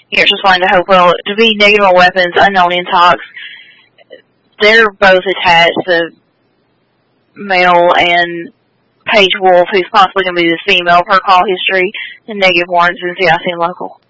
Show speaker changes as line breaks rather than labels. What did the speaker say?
Here's responding to Hopewell. To be negative on weapons, unknown in talks. They're both attached, the male and Paige Wolf, who's possibly going to be the female per call history, and negative warrants in CIC and local.